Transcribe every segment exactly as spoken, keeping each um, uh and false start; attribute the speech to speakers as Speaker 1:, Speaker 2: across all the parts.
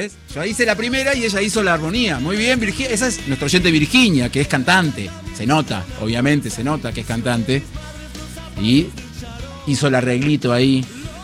Speaker 1: ¿ves? Yo hice la primera y ella hizo la armonía. Muy bien, Virginia. Esa es nuestra oyente Virginia, que es cantante. Se nota, obviamente, se nota que es cantante. Y hizo el arreglito ahí.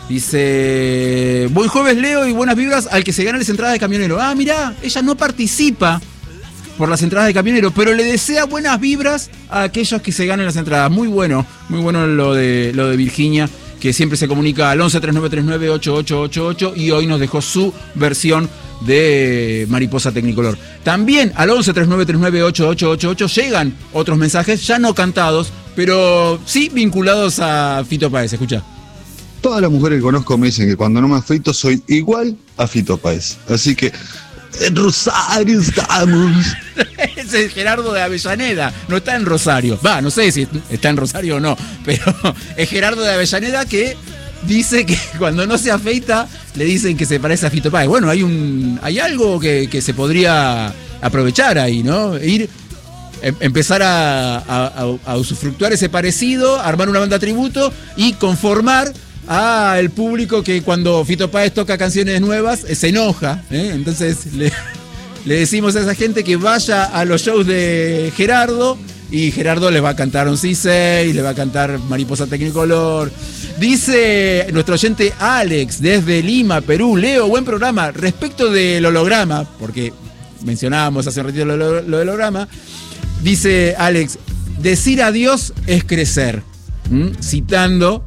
Speaker 1: Dice: buen jueves, Leo, y buenas vibras al que se gana las entradas de camionero. Ah, mirá, ella no participa por las entradas de camionero, pero le desea buenas vibras a aquellos que se ganen las entradas. Muy bueno, muy bueno lo de, lo de Virginia, que siempre se comunica al once treinta y nueve treinta y nueve ochenta y ocho ochenta y ocho y hoy nos dejó su versión de Mariposa Tecnicolor. También al once treinta y nueve treinta y nueve ochenta y ocho ochenta y ocho llegan otros mensajes, ya no cantados, pero sí vinculados a Fito Páez. Escucha.
Speaker 2: Todas las mujeres que conozco me dicen que cuando no me afeito soy igual a Fito Páez. Así que en Rosario estamos.
Speaker 1: Ese es Gerardo de Avellaneda, no está en Rosario. Va, no sé si está en Rosario o no, pero es Gerardo de Avellaneda que dice que cuando no se afeita le dicen que se parece a Fito Páez. Bueno, hay un hay algo que, que se podría aprovechar ahí, ¿no? Ir, em, empezar a, a, a usufructuar ese parecido, armar una banda tributo y conformar a el público que cuando Fito Páez toca canciones nuevas eh, se enoja, ¿eh? Entonces le, le decimos a esa gente que vaya a los shows de Gerardo y Gerardo les va a cantar un C seis, le va a cantar Mariposa Tecnicolor. Dice nuestro oyente Alex desde Lima, Perú: Leo, buen programa. Respecto del holograma, porque mencionábamos hace un ratito lo, lo, lo del holograma, dice Alex: decir adiós es crecer. ¿Mm? Citando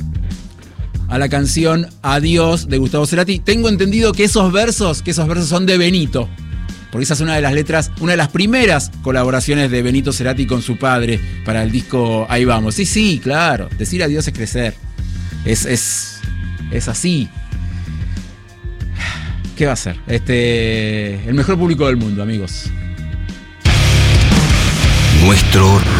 Speaker 1: a la canción Adiós de Gustavo Cerati. Tengo entendido que esos versos, que esos versos son de Benito, porque esa es una de las letras, una de las primeras colaboraciones de Benito Cerati con su padre para el disco Ahí Vamos. Sí, sí, claro, decir adiós es crecer. Es, es, es así. ¿Qué va a ser? Este, el mejor público del mundo, amigos.
Speaker 3: Nuestro